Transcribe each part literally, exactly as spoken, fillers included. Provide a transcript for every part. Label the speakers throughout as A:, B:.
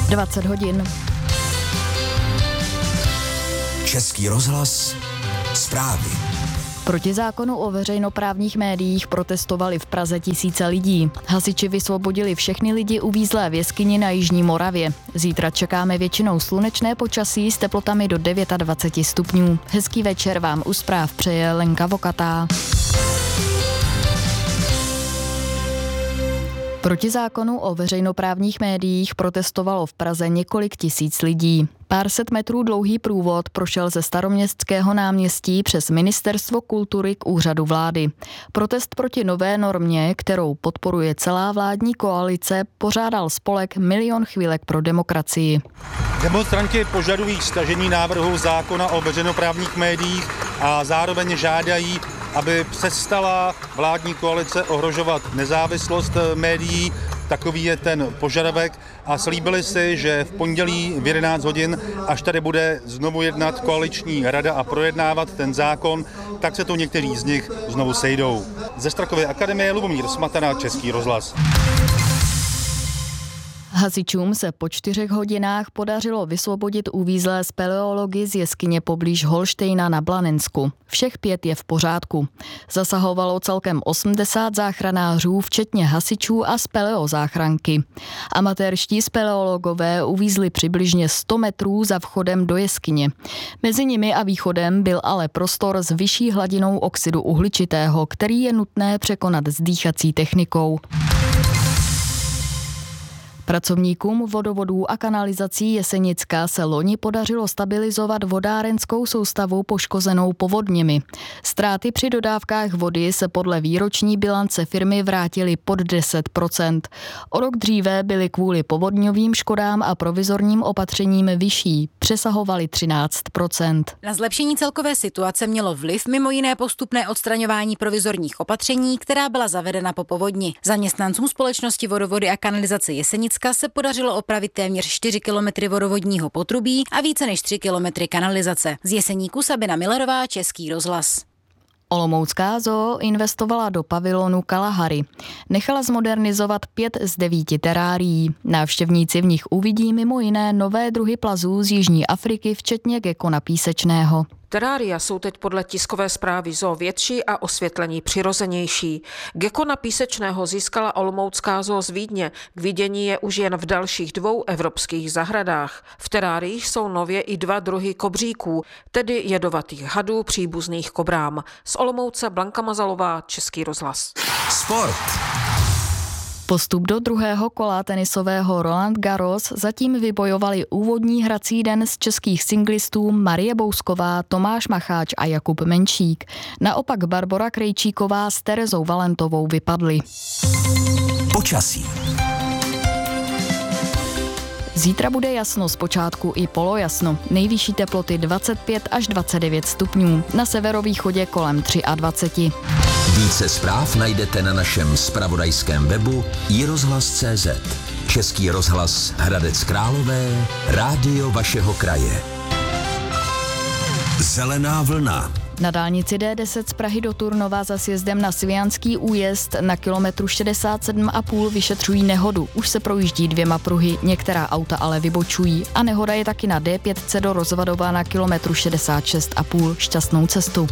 A: dvacet hodin.
B: Český rozhlas, zprávy.
A: Proti zákonu o veřejnoprávních médiích protestovali v Praze tisíce lidí. Hasiči vysvobodili všechny lidi uvízlé v jeskyni na Jižní Moravě. Zítra čekáme většinou slunečné počasí s teplotami do dvacet devět stupňů. Hezký večer vám u zpráv přeje Lenka Vokatá. Proti zákonu o veřejnoprávních médiích protestovalo v Praze několik tisíc lidí. Pár set metrů dlouhý průvod prošel ze Staroměstského náměstí přes Ministerstvo kultury k úřadu vlády. Protest proti nové normě, kterou podporuje celá vládní koalice, pořádal spolek Milion chvílek pro demokracii.
C: Demonstranti požadují stažení návrhu zákona o veřejnoprávních médiích a zároveň žádají, aby přestala vládní koalice ohrožovat nezávislost médií. Takový je ten požadavek a slíbili si, že v pondělí v jedenáct hodin, až tady bude znovu jednat koaliční rada a projednávat ten zákon, tak se to někteří z nich znovu sejdou. Ze Strakovy akademie Lubomír Smatana, Český rozhlas.
A: Hasičům se po čtyřech hodinách podařilo vysvobodit uvízlé speleology z jeskyně poblíž Holštejna na Blanensku. Všech pět je v pořádku. Zasahovalo celkem osmdesát záchranářů, včetně hasičů a speleozáchranky. Amatérští speleologové uvízli přibližně sto metrů za vchodem do jeskyně. Mezi nimi a východem byl ale prostor s vyšší hladinou oxidu uhličitého, který je nutné překonat s dýchací technikou. Pracovníkům vodovodů a kanalizací Jesenicka se loni podařilo stabilizovat vodárenskou soustavu poškozenou povodněmi. Ztráty při dodávkách vody se podle výroční bilance firmy vrátily pod deset procent. O rok dříve byly kvůli povodňovým škodám a provizorním opatřením vyšší, přesahovaly třináct procent.
D: Na zlepšení celkové situace mělo vliv mimo jiné postupné odstraňování provizorních opatření, která byla zavedena po povodni. Zaměstnancům společnosti vodovody a kanalizace Jesenicka se podařilo opravit téměř čtyři kilometry vodovodního potrubí a více než tři kilometry kanalizace. Z Jeseníku Sabina Millerová, Český rozhlas.
A: Olomoucká zoo investovala do pavilonu Kalahari. Nechala zmodernizovat pět z devíti terárií. Návštěvníci v nich uvidí mimo jiné nové druhy plazů z Jižní Afriky, včetně gekona písečného.
E: Terária jsou teď podle tiskové zprávy zoo větší a osvětlení přirozenější. Gekona písečného získala olomoucká zoo z Vídně. K vidění je už jen v dalších dvou evropských zahradách. V teráriích jsou nově i dva druhy kobříků, tedy jedovatých hadů příbuzných kobrám. Z Olomouce Blanka Mazalová, Český rozhlas.
B: Sport.
A: Postup do druhého kola tenisového Roland Garros zatím vybojovali úvodní hrací den z českých singlistů Marie Bousková, Tomáš Macháč a Jakub Menšík. Naopak Barbora Krejčíková s Terezou Valentovou vypadly.
B: Počasí.
A: Zítra bude jasno, zpočátku i polojasno. Nejvyšší teploty dvacet pět až dvacet devět stupňů. Na severovýchodě kolem dvacet tři.
B: Více zpráv najdete na našem zpravodajském webu i rozhlas tečka cé zet. Český rozhlas Hradec Králové, rádio vašeho kraje. Zelená vlna.
A: Na dálnici D deset z Prahy do Turnova za sjezdem na Svijanský újezd na kilometru šedesát sedm a půl vyšetřují nehodu. Už se projíždí dvěma pruhy, některá auta ale vybočují. A nehoda je taky na D pět do Rozvadova na kilometru šedesát šest a půl. Šťastnou cestu.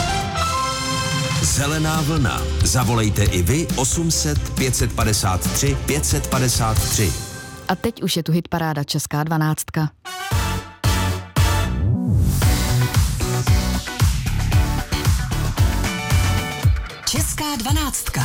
B: Zelená vlna. Zavolejte i vy osm set pět padesát tři pět padesát tři.
A: A teď už je tu hitparáda Česká dvanáctka.
F: Česká dvanáctka.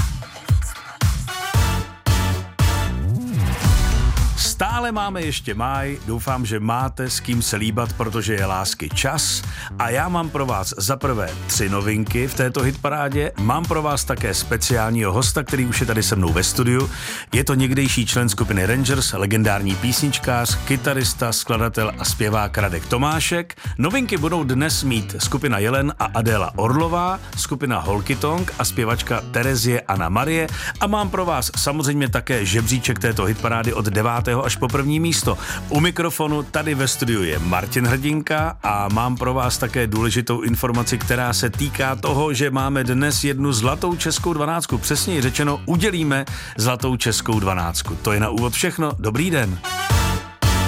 G: Stále máme ještě máj, doufám, že máte s kým se líbat, protože je lásky čas a já mám pro vás za prvé tři novinky v této hitparádě, mám pro vás také speciálního hosta, který už je tady se mnou ve studiu, je to někdejší člen skupiny Rangers, legendární písničkář, kytarista, skladatel a zpěvák Radek Tomášek. Novinky budou dnes mít skupina Jelen a Adéla Orlová, skupina Holkytong a zpěvačka Terezie Anna Marie a mám pro vás samozřejmě také žebříček této hitparády od devátého až po první místo. U mikrofonu tady ve studiu je Martin Hrdinka a mám pro vás také důležitou informaci, která se týká toho, že máme dnes jednu zlatou českou dvanáctku. Přesněji řečeno, udělíme zlatou českou dvanáctku. To je na úvod všechno. Dobrý den.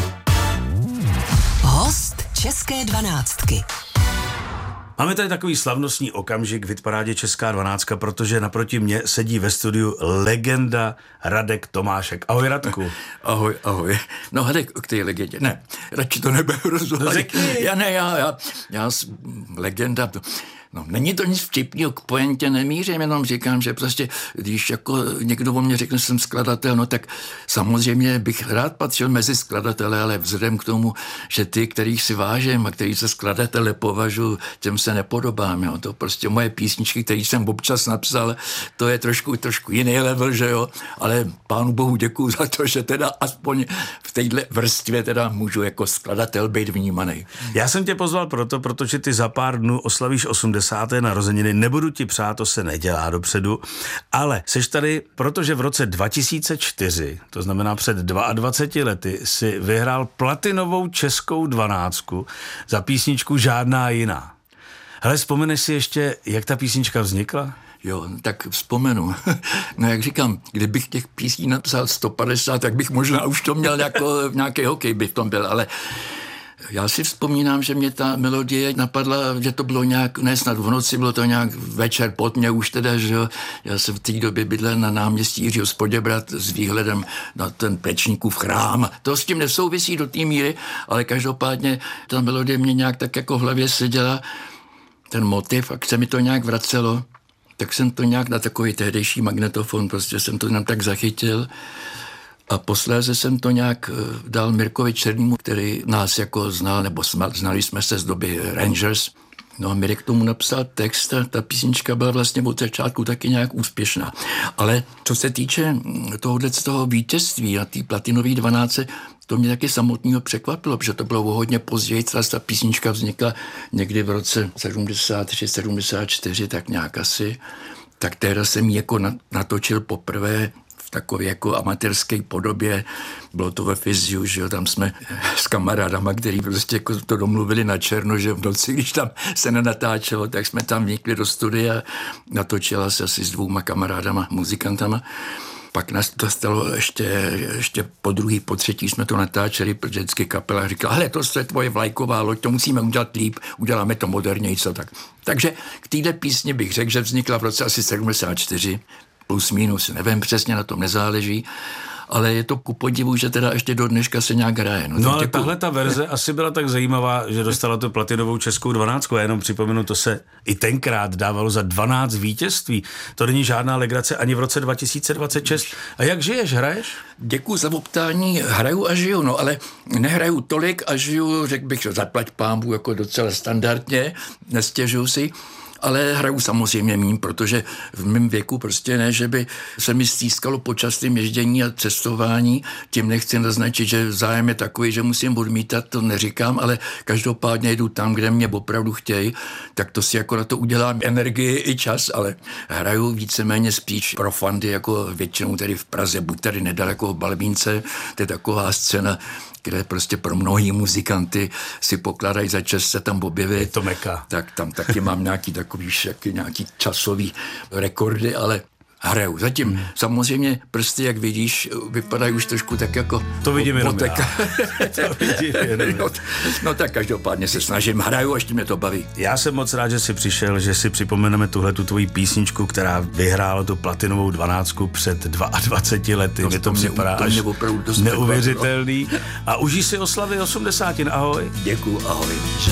F: České dvanáctky.
G: Máme tady takový slavnostní okamžik v hitparádě Česká dvanáctka, protože naproti mně sedí ve studiu legenda Radek Tomášek. Ahoj, Radku.
H: Ahoj, ahoj. No Radek, k té legendě. Ne, radši to nebudu rozhodovat. Já ne, já, já, já, legenda, to, no, není to nic vtipného, k pointě nemířím, jenom říkám, že prostě, když jako někdo o mě řekne, že jsem skladatel, no tak samozřejmě bych rád patřil mezi skladatele, ale vzhledem k tomu, že ty, kterých si vážím a který se skladatele považuji, těm se nepodobám, jo. To prostě moje písničky, které jsem občas napsal, to je trošku, trošku jiný level, že jo, ale pánu bohu děkuju za to, že teda aspoň v téhle vrstvě teda můžu jako skladatel být vnímaný.
G: Já jsem tě pozval proto, protože ty za pár dnů oslavíš osmdesáté narozeniny, nebudu ti přát, to se nedělá dopředu, ale seš tady, protože v roce dva tisíce čtyři, to znamená před dvaceti dvěma lety, si vyhrál platinovou českou dvanáctku za písničku Žádná jiná. Hele, vzpomeneš si ještě, jak ta písnička vznikla?
H: Jo, tak vzpomenu. No jak říkám, kdybych těch písní napsal sto padesát, tak bych možná už to měl jako nějaký hokej by v tom byl, ale já si vzpomínám, že mě ta melodie napadla, že to bylo nějak, ne snad v noci, bylo to nějak večer pod mě už teda, že jo. Já jsem v té době bydlel na náměstí Jiřího z Poděbrad s výhledem na ten Pečníkův chrám. To s tím nesouvisí do té míry, ale každopádně ta melodie mě nějak tak jako v hlavě seděla, ten motiv, a se mi to nějak vracelo, tak jsem to nějak na takový tehdejší magnetofon, prostě jsem to nám tak zachytil. A posléze jsem to nějak dal Mirkovi Černýmu, který nás jako znal, nebo znali jsme se z doby Rangers. No a Mirek k tomu napsal text a ta písnička byla vlastně od začátku taky nějak úspěšná. Ale co se týče tohohle z toho vítězství a té platinové dvanáctce, to mě taky samotného překvapilo, protože to bylo o hodně později, ta písnička vznikla někdy v roce sedmdesát tři sedmdesát čtyři, tak nějak asi. Tak tehdy jsem ji jako natočil poprvé v takové jako amatérské podobě. Bylo to ve Fyziu, že jo, tam jsme s kamarádama, který prostě jako to domluvili na černo, že v noci, když tam se nenatáčelo, tak jsme tam vnikli do studia a natočila se asi s dvouma kamarádama, muzikantama. Pak nás to stalo ještě, ještě po druhý, po třetí jsme to natáčeli, protože vždycky kapela říkala, hele, to je tvoje vlajková loď, to musíme udělat líp, uděláme to moderněji, co tak. Takže k téhle písni bych řekl, že vznikla v roce asi sedmdesát čtyři, plus minus, nevím přesně, na tom nezáleží, ale je to ku podivu, že teda ještě do dneška se nějak hraje. No,
G: no ale tahle ta verze asi byla tak zajímavá, že dostala tu platinovou českou dvanáctku. Já jenom připomenu, to se i tenkrát dávalo za dvanáct vítězství. To není žádná legrace ani v roce dva tisíce dvacet šest. A jak žiješ, hraješ?
H: Děkuju za optání, hraju a žiju, no ale nehraju tolik a žiju, řekl bych, že zaplať pánbů jako docela standardně, nestěžuju si. Ale hraju samozřejmě míň, protože v mém věku prostě ne, že by se mi stýskalo po častém ježdění a cestování. Tím nechci naznačit, že zájem je takový, že musím odmítat, to neříkám, ale každopádně jdu tam, kde mě opravdu chtějí, tak to si jako na to udělám energii i čas, ale hraju víceméně spíš pro fandy, jako většinou tady v Praze, buď tady nedaleko v Balbínce, to je taková scéna, kde prostě pro mnohý muzikanty si pokládají za čest se tam objevit.
G: Je to meka.
H: Tak tam taky mám nějaký takový šaky, nějaký časový rekordy, ale hraju. Zatím hmm. samozřejmě prsty, jak vidíš, vypadají už trošku tak jako...
G: To vidím jenom já.
H: To vidím jenom no, no tak každopádně se snažím, hraju, až mě to baví.
G: Já jsem moc rád, že jsi přišel, že si připomeneme tuhle tu tvoji písničku, která vyhrála tu platinovou dvanáctku před dvaceti dvěma lety.
H: No,
G: mě to připadá až neuvěřitelný. A užij si oslavy osmdesátin. Ahoj.
H: Děkuju, ahoj.